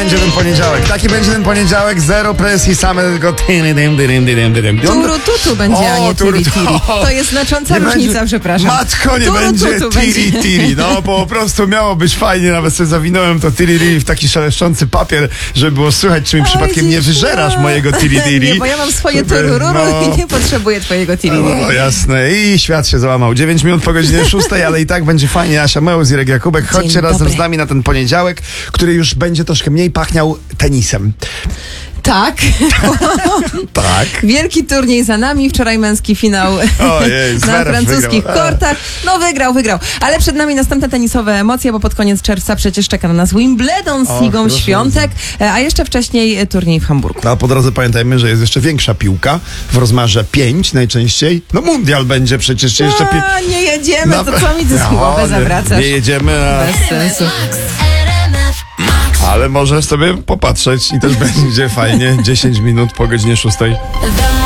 będzie ten poniedziałek. Taki będzie ten poniedziałek, zero presji, same tylko Turu tutu będzie, a nie tiri tiri. To jest znacząca różnica, przepraszam. Matko, nie będzie tiri tiri. No po prostu miało być fajnie, nawet sobie zawinąłem to tiri tiri w taki szeleszczący papier, żeby było słychać, czy mi przypadkiem nie wyżerasz mojego tiri tiri. Nie, bo ja mam swoje turururu i nie potrzebuję twojego tiri tiri. No jasne, i świat się załamał. 9 minut po godzinie 6, ale i tak będzie fajnie. Asia Meus, Irek Jakubek, chodźcie razem z nami na ten poniedziałek, który już będzie troszkę mniej pachniał tenisem. Tak. Tak. Wielki turniej za nami. Wczoraj męski finał na francuskich kortach. No wygrał. Ale przed nami następne tenisowe emocje, bo pod koniec czerwca przecież czeka na nas Wimbledon z Igą Świątek, a jeszcze wcześniej turniej w Hamburgu. A po drodze pamiętajmy, że jest jeszcze większa piłka w rozmiarze 5 najczęściej. No mundial będzie przecież jeszcze... nie jedziemy, to co mi ty głowę zawracasz? Nie jedziemy, Bez sensu. Ale możesz sobie popatrzeć i też będzie fajnie. 10 minut po godzinie 6.